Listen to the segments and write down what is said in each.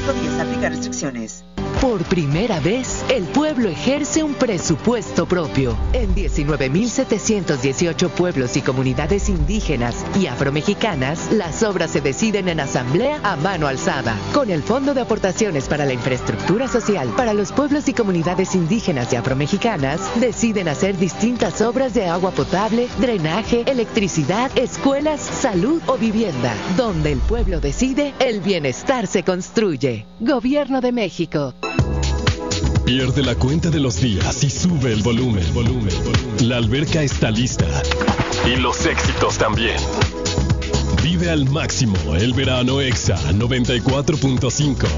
México 10. Aplica restricciones. Por primera vez, el pueblo ejerce un presupuesto propio. En 19.718 pueblos y comunidades indígenas y afromexicanas, las obras se deciden en asamblea a mano alzada. Con el Fondo de Aportaciones para la Infraestructura Social para los pueblos y comunidades indígenas y afromexicanas, deciden hacer distintas obras de agua potable, drenaje, electricidad, escuelas, salud o vivienda. Donde el pueblo decide, el bienestar se construye. Gobierno de México. Pierde la cuenta de los días y sube el volumen. La alberca está lista. Y los éxitos también. Vive al máximo el verano Exa 94.5.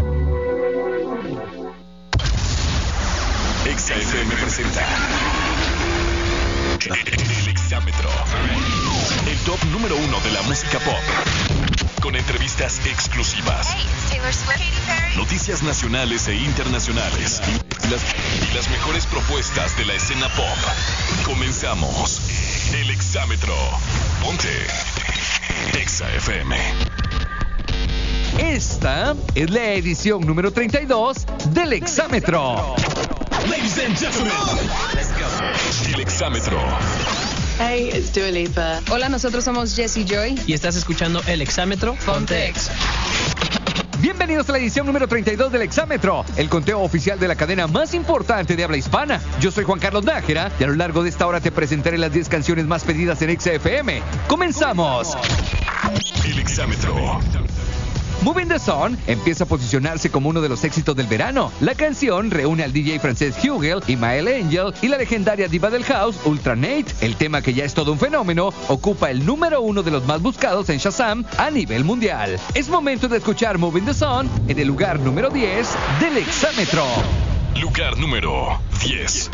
Exa FM presenta El Exámetro. El top número 1 de la música pop. Con entrevistas exclusivas. Hey, it's Taylor Swift, Katy Perry. Noticias nacionales e internacionales. Y las mejores propuestas de la escena pop. Comenzamos. El Exámetro. Ponte Exa FM. Esta es la edición número 32 del Exámetro. Ladies and gentlemen, let's go. El Exámetro. Hey, it's Dua Lipa. Hola, nosotros somos Jessie Joy. Y estás escuchando El Exámetro. Ponte Exa. Bienvenidos a la edición número 32 del Exámetro, el conteo oficial de la cadena más importante de habla hispana. Yo soy Juan Carlos Nájera y a lo largo de esta hora te presentaré las 10 canciones más pedidas en Exa FM. ¡Comenzamos! El Exámetro. Moving the Sun empieza a posicionarse como uno de los éxitos del verano. La canción reúne al DJ francés Hugel, Imael Angel y la legendaria diva del house, Ultra Nate. El tema, que ya es todo un fenómeno, ocupa el número 1 de los más buscados en Shazam a nivel mundial. Es momento de escuchar Moving the Sun en el lugar número 10 del Exámetro. Lugar número 10.